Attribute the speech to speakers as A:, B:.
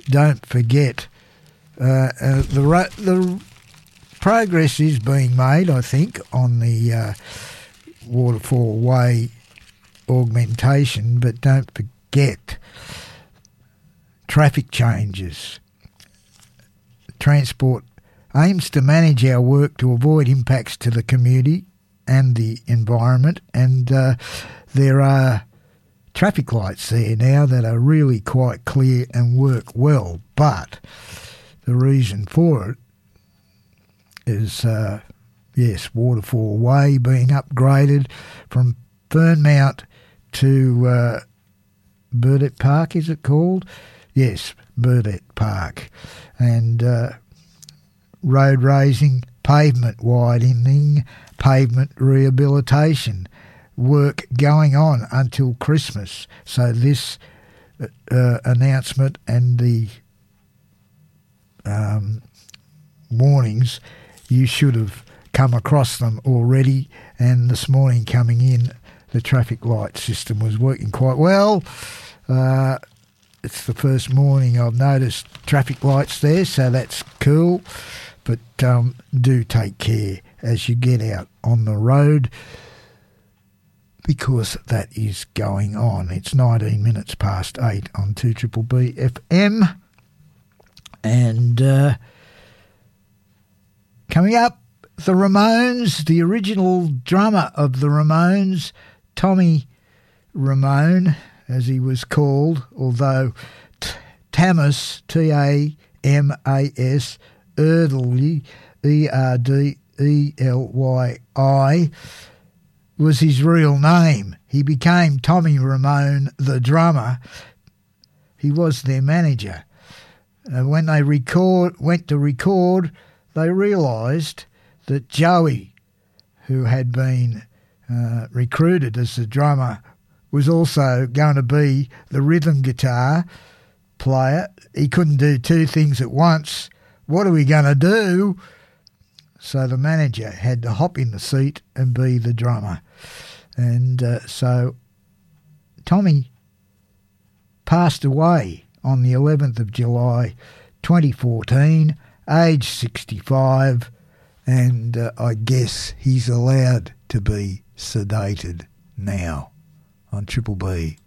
A: don't forget, the progress is being made, I think, on the Waterfall Way augmentation, but don't forget traffic changes. Transport aims to manage our work to avoid impacts to the community and the environment, and there are traffic lights there now that are really quite clear and work well, but the reason for it is, Waterfall Way being upgraded from Fernmount to Burdett Park, is it called? Yes, Burdett Park. And road raising, pavement widening, pavement rehabilitation, work going on until Christmas. So this announcement and the warnings, you should have come across them already, and this morning coming in, the traffic light system was working quite well. It's the first morning I've noticed traffic lights there, so that's cool. But do take care as you get out on the road, because that is going on. It's 19 minutes past 8 on 2BBB FM. And coming up, the Ramones, the original drummer of the Ramones, Tommy Ramone, as he was called, although Tamas, T-A-M-A-S, Erdely, E-R-D-E-L-Y-I, was his real name. He became Tommy Ramone, the drummer. He was their manager. When they went to record, they realised that Joey, who had been recruited as the drummer, was also going to be the rhythm guitar player. He couldn't do two things at once. What are we going to do? So the manager had to hop in the seat and be the drummer. And so Tommy passed away on the 11th of July 2014, age 65, and I guess he's allowed to be sedated now on Triple B.